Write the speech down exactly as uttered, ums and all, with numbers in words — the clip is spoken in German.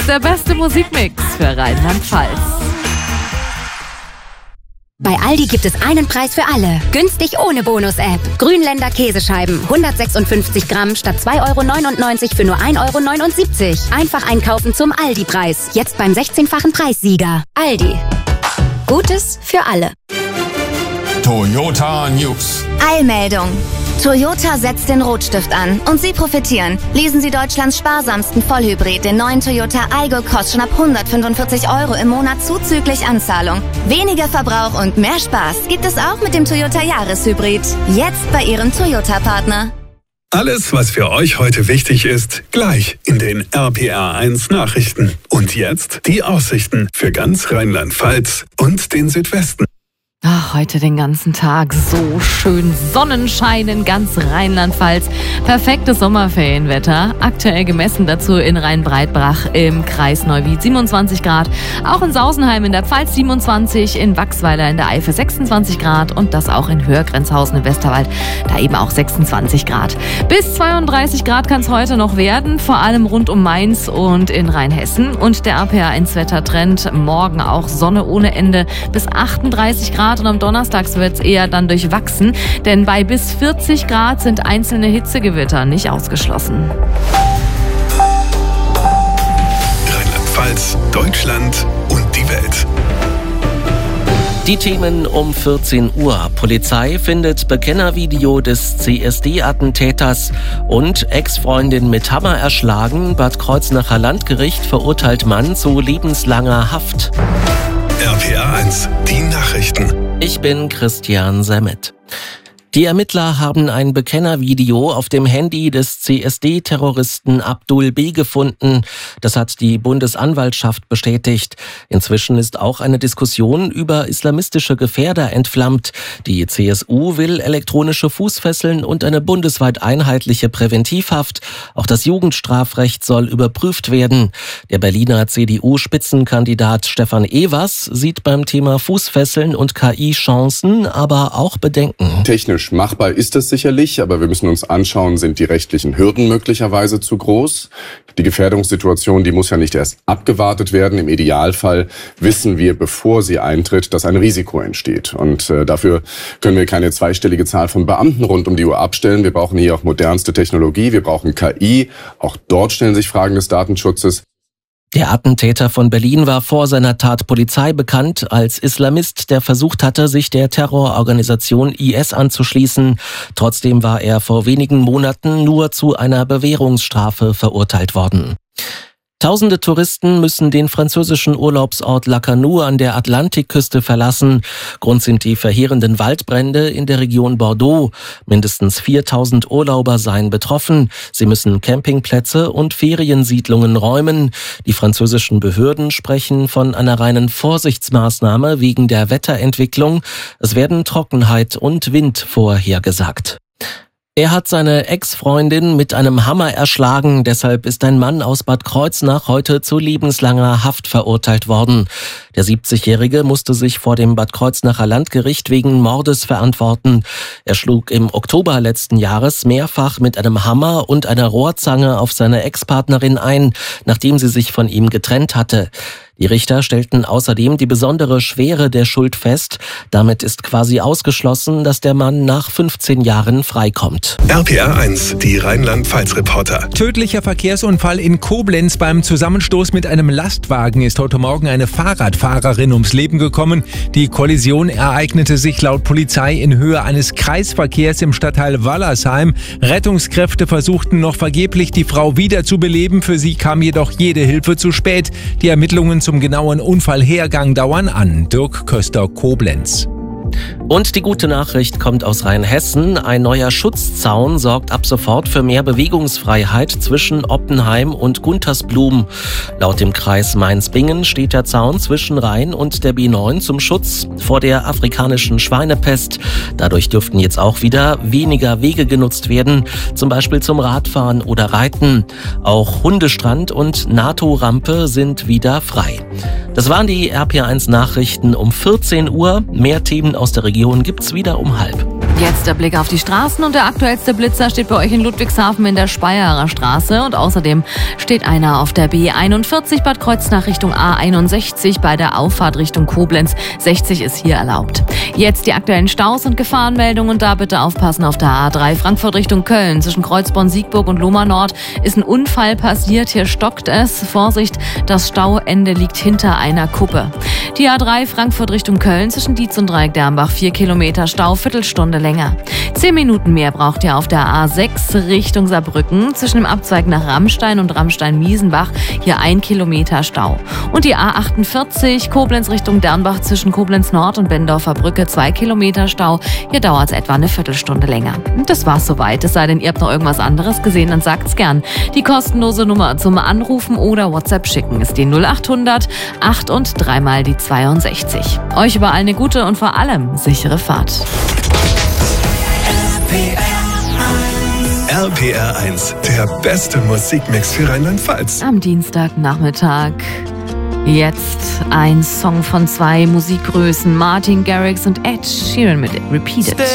Der beste Musikmix für Rheinland-Pfalz. Bei Aldi gibt es einen Preis für alle. Günstig ohne Bonus-App. Grünländer Käsescheiben. hundertsechsundfünfzig Gramm statt zwei Euro neunundneunzig für nur ein Euro neunundsiebzig. Einfach einkaufen zum Aldi-Preis. Jetzt beim sechzehnfachen Preissieger. Aldi. Gutes für alle. Toyota News. Eilmeldung. Toyota setzt den Rotstift an und Sie profitieren. Lesen Sie Deutschlands sparsamsten Vollhybrid, den neuen Toyota Aygo, kostet schon ab hundertfünfundvierzig Euro im Monat zuzüglich Anzahlung. Weniger Verbrauch und mehr Spaß gibt es auch mit dem Toyota Jahreshybrid. Jetzt bei Ihrem Toyota-Partner. Alles, was für euch heute wichtig ist, gleich in den R P R eins Nachrichten. Und jetzt die Aussichten für ganz Rheinland-Pfalz und den Südwesten. Ach, heute den ganzen Tag so schön Sonnenschein in ganz Rheinland-Pfalz. Perfektes Sommerferienwetter. Aktuell gemessen dazu in Rheinbreitbach im Kreis Neuwied siebenundzwanzig Grad. Auch in Sausenheim in der Pfalz siebenundzwanzig, in Wachsweiler in der Eifel sechsundzwanzig Grad und das auch in Höhergrenzhausen im Westerwald, da eben auch sechsundzwanzig Grad. Bis zweiunddreißig Grad kann es heute noch werden, vor allem rund um Mainz und in Rheinhessen. Und der R P R eins Wettertrend, morgen auch Sonne ohne Ende bis achtunddreißig Grad. Und am Donnerstag wird es eher dann durchwachsen, denn bei bis vierzig Grad sind einzelne Hitzegewitter nicht ausgeschlossen. Rheinland-Pfalz, Deutschland und die Welt. Die Themen um vierzehn Uhr. Polizei findet Bekennervideo des C S D-Attentäters und Ex-Freundin mit Hammer erschlagen. Bad Kreuznacher Landgericht verurteilt Mann zu lebenslanger Haft. R P R eins, die Nachrichten. Ich bin Christian Semmet. Die Ermittler haben ein Bekennervideo auf dem Handy des C S D-Terroristen Abdul B. gefunden. Das hat die Bundesanwaltschaft bestätigt. Inzwischen ist auch eine Diskussion über islamistische Gefährder entflammt. Die C S U will elektronische Fußfesseln und eine bundesweit einheitliche Präventivhaft. Auch das Jugendstrafrecht soll überprüft werden. Der Berliner C D U-Spitzenkandidat Stefan Evers sieht beim Thema Fußfesseln und K I Chancen, aber auch Bedenken. Technisch machbar ist es sicherlich, aber wir müssen uns anschauen, sind die rechtlichen Hürden möglicherweise zu groß? Die Gefährdungssituation, die muss ja nicht erst abgewartet werden. Im Idealfall wissen wir, bevor sie eintritt, dass ein Risiko entsteht. Und äh, dafür können wir keine zweistellige Zahl von Beamten rund um die Uhr abstellen. Wir brauchen hier auch modernste Technologie, wir brauchen K I. Auch dort stellen sich Fragen des Datenschutzes. Der Attentäter von Berlin war vor seiner Tat Polizei bekannt als Islamist, der versucht hatte, sich der Terrororganisation I S anzuschließen. Trotzdem war er vor wenigen Monaten nur zu einer Bewährungsstrafe verurteilt worden. Tausende Touristen müssen den französischen Urlaubsort Lacanau an der Atlantikküste verlassen. Grund sind die verheerenden Waldbrände in der Region Bordeaux. Mindestens viertausend Urlauber seien betroffen. Sie müssen Campingplätze und Feriensiedlungen räumen. Die französischen Behörden sprechen von einer reinen Vorsichtsmaßnahme wegen der Wetterentwicklung. Es werden Trockenheit und Wind vorhergesagt. Er hat seine Ex-Freundin mit einem Hammer erschlagen. Deshalb ist ein Mann aus Bad Kreuznach heute zu lebenslanger Haft verurteilt worden. Der siebzigjährige musste sich vor dem Bad Kreuznacher Landgericht wegen Mordes verantworten. Er schlug im Oktober letzten Jahres mehrfach mit einem Hammer und einer Rohrzange auf seine Ex-Partnerin ein, nachdem sie sich von ihm getrennt hatte. Die Richter stellten außerdem die besondere Schwere der Schuld fest. Damit ist quasi ausgeschlossen, dass der Mann nach fünfzehn Jahren freikommt. R P R eins, die Rheinland-Pfalz-Reporter. Tödlicher Verkehrsunfall in Koblenz. Beim Zusammenstoß mit einem Lastwagen ist heute Morgen eine Fahrradfahrerin ums Leben gekommen. Die Kollision ereignete sich laut Polizei in Höhe eines Kreisverkehrs im Stadtteil Wallersheim. Rettungskräfte versuchten noch vergeblich, die Frau wiederzubeleben. Für sie kam jedoch jede Hilfe zu spät. Die Ermittlungen zum genauen Unfallhergang dauern an. Dirk Köster, Koblenz. Und die gute Nachricht kommt aus Rheinhessen. Ein neuer Schutzzaun sorgt ab sofort für mehr Bewegungsfreiheit zwischen Oppenheim und Guntersblum. Laut dem Kreis Mainz-Bingen steht der Zaun zwischen Rhein und der B neun zum Schutz vor der afrikanischen Schweinepest. Dadurch dürften jetzt auch wieder weniger Wege genutzt werden, zum Beispiel zum Radfahren oder Reiten. Auch Hundestrand und NATO-Rampe sind wieder frei. Das waren die R P R eins Nachrichten um vierzehn Uhr. Mehr Themen aus der Region gibt's wieder um halb. Jetzt der Blick auf die Straßen und der aktuellste Blitzer steht bei euch in Ludwigshafen in der Speyerer Straße und außerdem steht einer auf der B einundvierzig Bad Kreuznach Richtung A einundsechzig bei der Auffahrt Richtung Koblenz. sechzig ist hier erlaubt. Jetzt die aktuellen Staus und Gefahrenmeldungen und da bitte aufpassen auf der A drei Frankfurt Richtung Köln. Zwischen Kreuzborn, Siegburg und Lohmar Nord ist ein Unfall passiert. Hier stockt es. Vorsicht, das Stauende liegt hinter einer Kuppe. Die A drei Frankfurt Richtung Köln zwischen Dietz und Dreieck-Dermbach. Vier Kilometer Stau, Viertelstunde länger. Zehn Minuten mehr braucht ihr auf der A sechs Richtung Saarbrücken. Zwischen dem Abzweig nach Rammstein und Rammstein-Miesenbach. Hier ein Kilometer Stau. Und die A achtundvierzig Koblenz Richtung Dernbach zwischen Koblenz Nord und Bendorfer Brücke. Zwei Kilometer Stau. Hier dauert es etwa eine Viertelstunde länger. Und das war's soweit. Es sei denn, ihr habt noch irgendwas anderes gesehen, dann sagt's gern. Die kostenlose Nummer zum Anrufen oder WhatsApp schicken ist die null achthundert acht und dreimal die zweiundsechzig. Euch überall eine gute und vor allem sichere Fahrt. R P R eins, der beste Musikmix für Rheinland-Pfalz. Am Dienstagnachmittag. Jetzt ein Song von zwei Musikgrößen, Martin Garrix und Ed Sheeran mit Repeated.